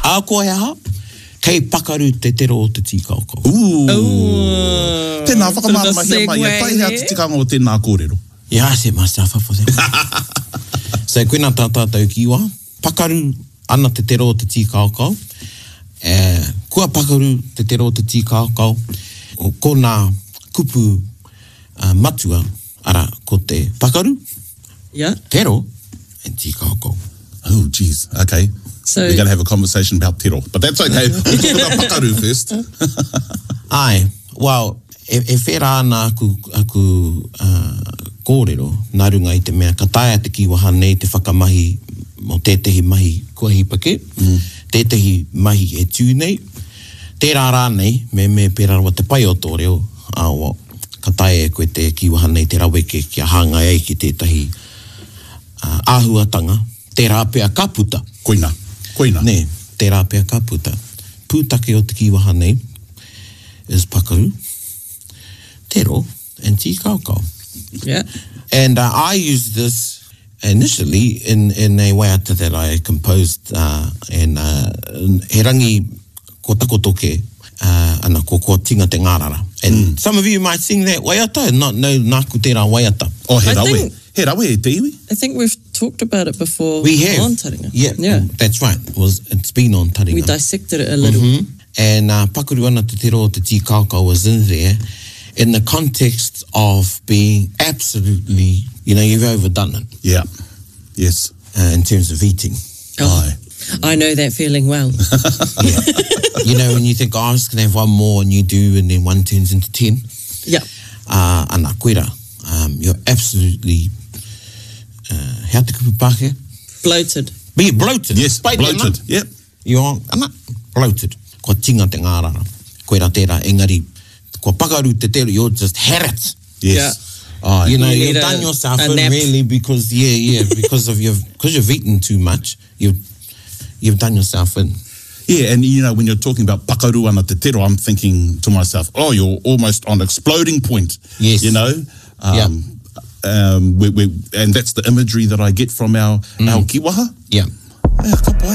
A koe ha, kei pakaru te tero o te tīkaukau. Tēnā whakamāramahia mai, tai hea te tikanga o tēnā kōrero. You ask myself for that. So, koina tātātou kiwa, pakaru ana te tero o te tīkaukau. Kua pakaru te tero o te tīkaukau, ko nā kupu matua, ara, ko te pakaru, tero, and tīkaukau. Oh, geez, okay. So, we're going to have a conversation about tero, but that's okay. We'll talk about pakaru first. Ai, well, e whera ana aku kōrero, nā runga i te mea, ka taia te kiwaha nei te whakamahi mo tētehi mahi kua hipake, tētehi mahi e tū nei, tērā rā nei, me pērarawa te pai o tō reo, ka taia e koe te kiwaha nei te raweke kia hāngai ai ki tētahi āhuatanga, tērā pēa ka puta. Koina. Ne, tērā pēa ka puta. Pūtake o te kiwaha nei is pakaru, tero, and tīkaukau. Yeah. And I used this initially in a waiata that I composed and he rangi ko takotoke ana ko tinga te ngārara. And some of you might sing that waiata and not know nāku tērā waiata. Oh, he rawe. He rawe e te iwi? I think we've talked about it before. We have. On Taringa. Yeah, that's right. It's been on Taringa. We dissected it a little. And pakuru ana te tero o te tīkaukau was in there in the context of being absolutely, you've overdone it. Yeah. Yes. In terms of eating. Oh, I know that feeling well. Yeah. When you think, I was going to have one more, and you do, and then one turns into 10. Yeah. Ana koera, you're absolutely, how te kupu Pākehā? Bloated. Be bloated. Yes, bloated. Yep. You're bloated. Ko tinga te ngārara. Koera tērā, engari, ko pakaru te tero, you're just had it. Yes. You've done yourself in really because you've eaten too much. You've done yourself in. Yeah, and when you're talking about pakaru ana te tero, I'm thinking to myself, you're almost on exploding point. Yes. And that's the imagery that I get from our kiwaha. Yeah. Ka pai.